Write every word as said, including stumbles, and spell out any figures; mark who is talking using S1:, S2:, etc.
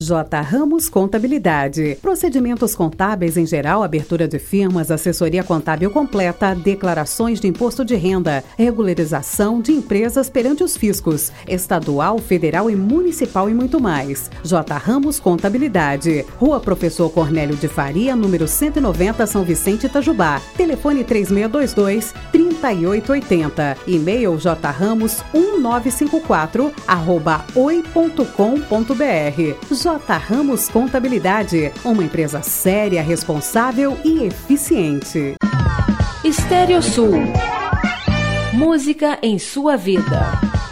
S1: J. Ramos Contabilidade. Procedimentos contábeis em geral, abertura de firmas, assessoria contábil completa, declarações de imposto de renda, regularização de empresas perante os fiscos, estadual, federal e municipal e muito mais. J. Ramos Contabilidade. Rua Professor Cornélio de Faria, número cento e noventa, São Vicente, Itajubá. Telefone três seis dois dois, três oito oito zero. E-mail jramos um nove cinco quatro arroba oi ponto com ponto br. J. Ramos Contabilidade, uma empresa séria, responsável e eficiente.
S2: Estéreo Sul. Música em sua vida.